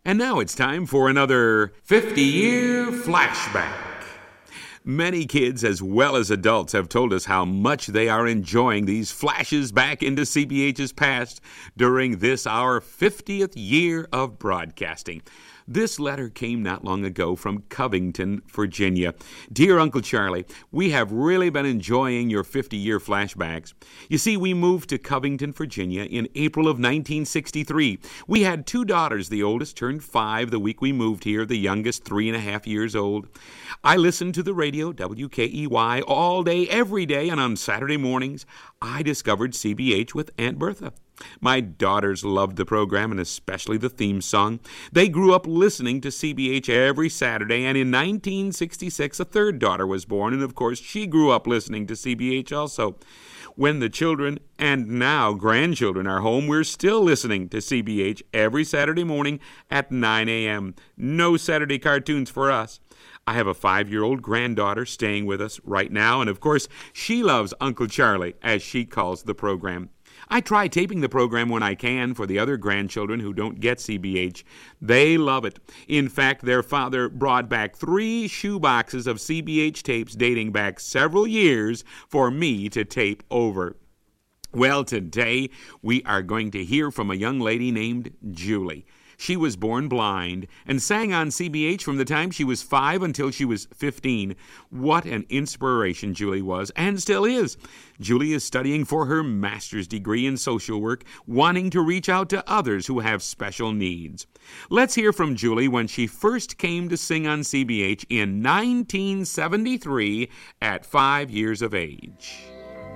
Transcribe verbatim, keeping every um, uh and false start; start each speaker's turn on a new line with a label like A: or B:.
A: And now it's time for another fifty-year flashback. Many kids as well as adults have told us how much they are enjoying these flashes back into C B H's past during this our fiftieth year of broadcasting. This letter came not long ago from Covington, Virginia. Dear Uncle Charlie, we have really been enjoying your fifty-year flashbacks. You see, we moved to Covington, Virginia in April of nineteen sixty-three. We had two daughters. The oldest turned five the week we moved here, the youngest three and a half years old. I listened to the radio, W K E Y, all day, every day, and on Saturday mornings, I discovered C B H with Aunt Bertha. My daughters loved the program, and especially the theme song. They grew up listening to C B H every Saturday, and in nineteen sixty-six, a third daughter was born, and of course, she grew up listening to C B H also. When the children and now grandchildren are home, we're still listening to C B H every Saturday morning at nine a.m. No Saturday cartoons for us. I have a five-year-old granddaughter staying with us right now, and of course, she loves Uncle Charlie, as she calls the program. I try taping the program when I can for the other grandchildren who don't get C B H. They love it. In fact, their father brought back three shoeboxes of C B H tapes dating back several years for me to tape over. Well, today we are going to hear from a young lady named Julie. She was born blind and sang on C B H from the time she was five until she was fifteen. What an inspiration Julie was, and still is. Julie is studying for her master's degree in social work, wanting to reach out to others who have special needs. Let's hear from Julie when she first came to sing on C B H in nineteen seventy-three at five years of age.